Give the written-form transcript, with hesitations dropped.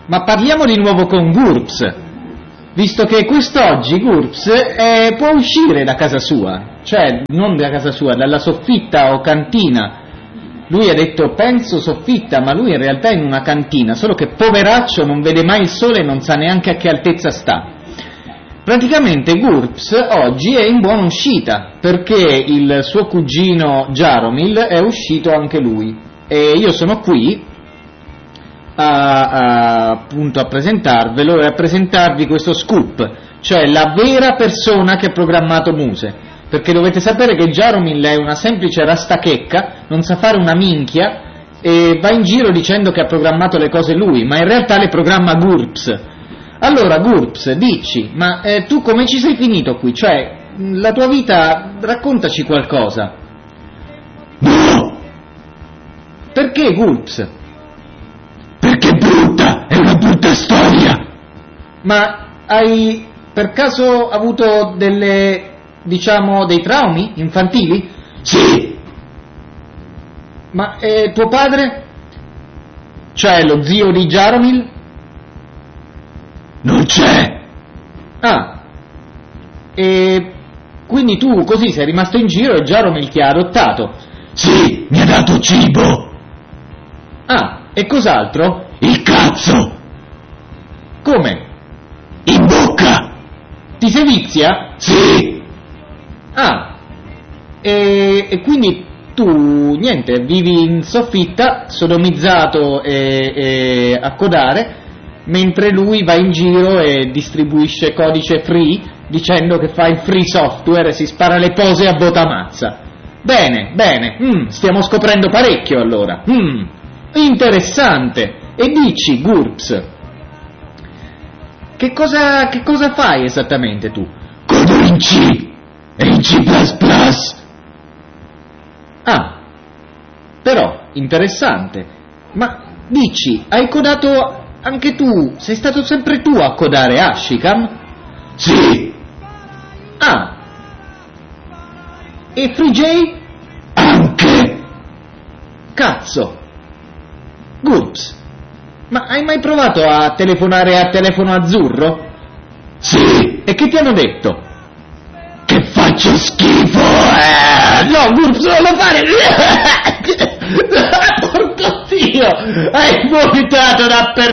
Ma parliamo di nuovo con GURPS, visto che quest'oggi GURPS può uscire da casa sua, cioè non da casa sua, dalla soffitta o cantina. Lui ha detto penso soffitta, ma lui in realtà è in una cantina, solo che poveraccio non vede mai il sole e non sa neanche a che altezza sta. Praticamente GURPS oggi è in buona uscita, perché il suo cugino Jaromil è uscito anche lui, e io sono qui appunto a presentarvelo e a presentarvi questo scoop, cioè la vera persona che ha programmato Muse. Perché dovete sapere che Jaromil è una semplice rastachecca, non sa fare una minchia e va in giro dicendo che ha programmato le cose lui, ma in realtà le programma GURPS. Allora GURPS, dici, ma tu come ci sei finito qui? Cioè, la tua vita, raccontaci qualcosa. No! Perché GURPS? Perché è brutta, è una brutta storia. Ma hai per caso avuto dei traumi infantili? Sì. Ma tuo padre? Cioè lo zio di Jaromil? Non c'è. Ah. E quindi tu così sei rimasto in giro e Jaromil ti ha adottato? Sì, mi ha dato cibo. Ah, e cos'altro? Il cazzo. Come? In bocca. Ti sevizia? Sì. Ah, e quindi tu, niente, vivi in soffitta, sodomizzato e a codare, mentre lui va in giro e distribuisce codice free, dicendo che fa il free software e si spara le pose a botamazza. Bene, stiamo scoprendo parecchio allora. Interessante. E dici, GURPS, che cosa fai esattamente tu? Codo in C. E in C++. Ah, però, interessante. Ma dici, hai codato anche tu, sei stato sempre tu a codare Ashikam? Sì. Ah. E FreeJ? Anche. Cazzo. GURPS, ma hai mai provato a telefonare a telefono azzurro? Sì. E che ti hanno detto? Che faccio schifo. No, GURPS, non lo fare! Porco Dio! Hai vomitato dappertutto!